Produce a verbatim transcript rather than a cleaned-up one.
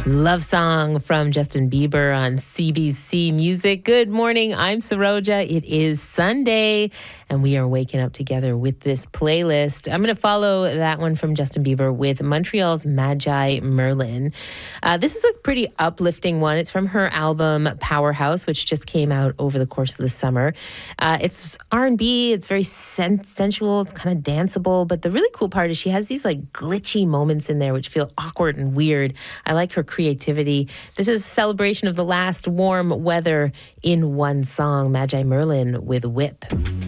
Love Song from Justin Bieber on C B C Music. Good morning. I'm Saroja. It is Sunday, and we are waking up together with this playlist. I'm going to follow that one from Justin Bieber with Montreal's Magi Merlin. Uh, this is a pretty uplifting one. It's from her album Powerhouse, which just came out over the course of the summer. Uh, it's R and B. It's very sen- sensual. It's kind of danceable. But the really cool part is she has these like glitchy moments in there which feel awkward and weird. I like her creativity. This is a celebration of the last warm weather in one song. Magi Merlin with Whip.